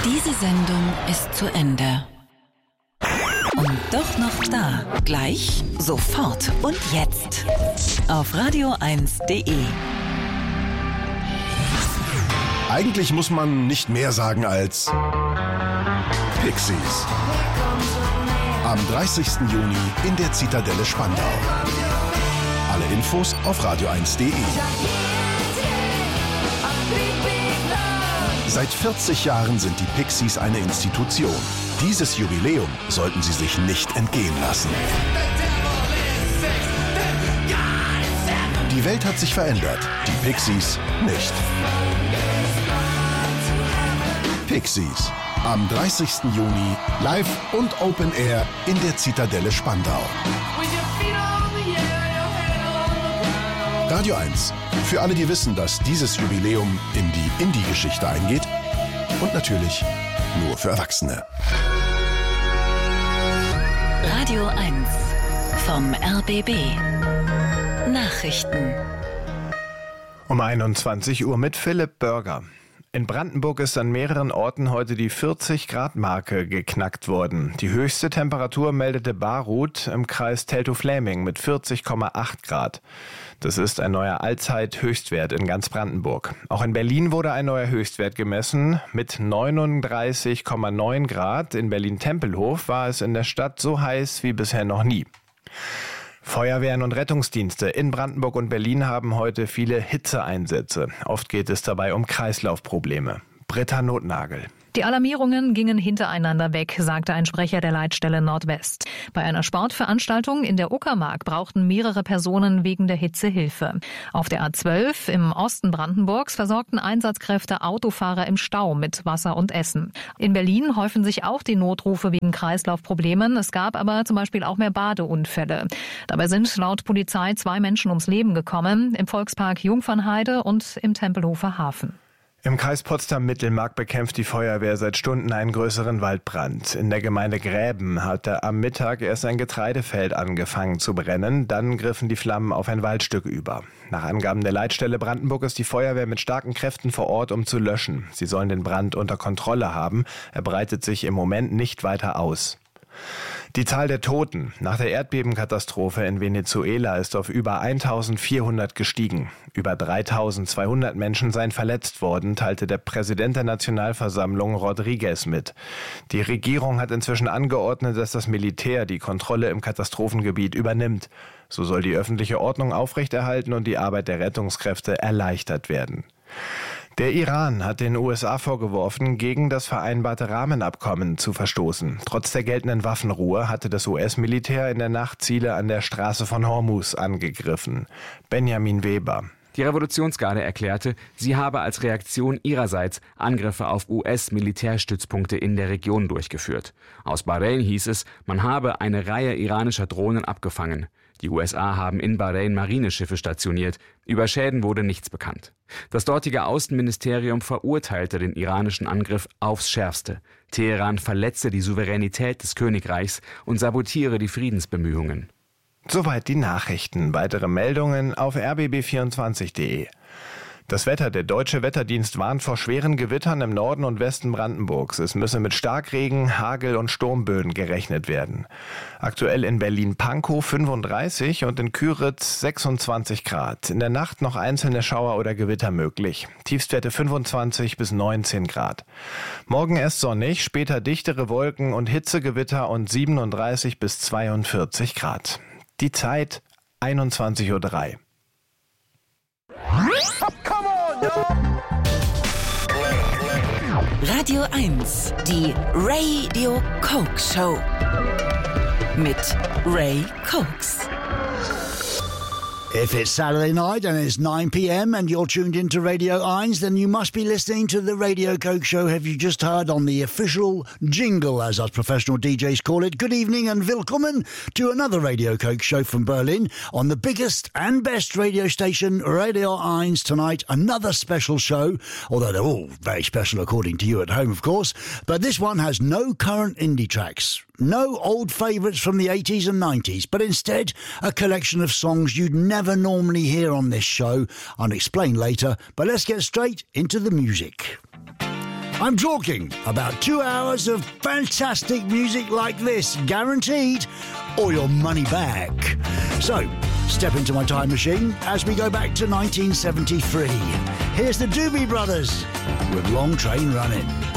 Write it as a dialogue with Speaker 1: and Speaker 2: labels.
Speaker 1: Diese Sendung ist zu Ende. Und doch noch da. Gleich, sofort und jetzt. Auf radio1.de.
Speaker 2: Eigentlich muss man nicht mehr sagen als Pixies. Am 30. Juni in der Zitadelle Spandau. Alle Infos auf radio1.de. Seit 40 Jahren sind die Pixies eine Institution. Dieses Jubiläum sollten sie sich nicht entgehen lassen. Die Welt hat sich verändert, die Pixies nicht. Pixies. Am 30. Juni live und Open Air in der Zitadelle Spandau. Radio 1. Für alle, die wissen, dass dieses Jubiläum in die Indie-Geschichte eingeht. Und natürlich nur für Erwachsene.
Speaker 1: Radio 1 vom RBB. Nachrichten.
Speaker 3: Um 21 Uhr mit Philipp Börger. In Brandenburg ist an mehreren Orten heute die 40-Grad-Marke geknackt worden. Die höchste Temperatur meldete Baruth im Kreis Teltow-Fläming mit 40,8 Grad. Das ist ein neuer Allzeit-Höchstwert in ganz Brandenburg. Auch in Berlin wurde ein neuer Höchstwert gemessen. Mit 39,9 Grad in Berlin-Tempelhof war es in der Stadt so heiß wie bisher noch nie. Feuerwehren und Rettungsdienste in Brandenburg und Berlin haben heute viele Hitzeeinsätze. Oft geht es dabei um Kreislaufprobleme. Britta Notnagel.
Speaker 4: Die Alarmierungen gingen hintereinander weg, sagte ein Sprecher der Leitstelle Nordwest. Bei einer Sportveranstaltung in der Uckermark brauchten mehrere Personen wegen der Hitze Hilfe. Auf der A12 im Osten Brandenburgs versorgten Einsatzkräfte Autofahrer im Stau mit Wasser und Essen. In Berlin häufen sich auch die Notrufe wegen Kreislaufproblemen. Es gab aber zum Beispiel auch mehr Badeunfälle. Dabei sind laut Polizei 2 Menschen ums Leben gekommen, im Volkspark Jungfernheide und im Tempelhofer Hafen.
Speaker 3: Im Kreis Potsdam-Mittelmark bekämpft die Feuerwehr seit Stunden einen größeren Waldbrand. In der Gemeinde Gräben hatte am Mittag erst ein Getreidefeld angefangen zu brennen. Dann griffen die Flammen auf ein Waldstück über. Nach Angaben der Leitstelle Brandenburg ist die Feuerwehr mit starken Kräften vor Ort, um zu löschen. Sie sollen den Brand unter Kontrolle haben. Er breitet sich im Moment nicht weiter aus. Die Zahl der Toten nach der Erdbebenkatastrophe in Venezuela ist auf über 1400 gestiegen. Über 3200 Menschen seien verletzt worden, teilte der Präsident der Nationalversammlung Rodriguez mit. Die Regierung hat inzwischen angeordnet, dass das Militär die Kontrolle im Katastrophengebiet übernimmt. So soll die öffentliche Ordnung aufrechterhalten und die Arbeit der Rettungskräfte erleichtert werden. Der Iran hat den USA vorgeworfen, gegen das vereinbarte Rahmenabkommen zu verstoßen. Trotz der geltenden Waffenruhe hatte das US-Militär in der Nacht Ziele an der Straße von Hormuz angegriffen. Benjamin Weber.
Speaker 5: Die Revolutionsgarde erklärte, sie habe als Reaktion ihrerseits Angriffe auf US-Militärstützpunkte in der Region durchgeführt. Aus Bahrain hieß es, man habe eine Reihe iranischer Drohnen abgefangen. Die USA haben in Bahrain Marineschiffe stationiert. Über Schäden wurde nichts bekannt. Das dortige Außenministerium verurteilte den iranischen Angriff aufs Schärfste. Teheran verletze die Souveränität des Königreichs und sabotiere die Friedensbemühungen.
Speaker 3: Soweit die Nachrichten. Weitere Meldungen auf rbb24.de. Das Wetter. Der Deutsche Wetterdienst warnt vor schweren Gewittern im Norden und Westen Brandenburgs. Es müsse mit Starkregen, Hagel und Sturmböen gerechnet werden. Aktuell in Berlin-Pankow 35 und in Küritz 26 Grad. In der Nacht noch einzelne Schauer oder Gewitter möglich. Tiefstwerte 25 bis 19 Grad. Morgen erst sonnig, später dichtere Wolken und Hitzegewitter und 37 bis 42 Grad. Die Zeit 21:03 Uhr.
Speaker 1: Radio 1, die Radio Coke Show. Mit Ray Cokes.
Speaker 6: If it's Saturday night and it's 9 p.m. and you're tuned into Radio 1, then you must be listening to the Radio Coke Show. Have you just heard on the official jingle, as us professional DJs call it? Good evening and willkommen to another Radio Coke Show from Berlin on the biggest and best radio station, Radio 1. Tonight, another special show, although they're all very special according to you at home, of course. But this one has no current indie tracks. No old favourites from the 80s and 90s, but instead a collection of songs you'd never normally hear on this show. I'll explain later, but let's get straight into the music. I'm talking about 2 hours of fantastic music like this, guaranteed, or your money back. So, step into my time machine as we go back to 1973. Here's the Doobie Brothers with Long Train Running.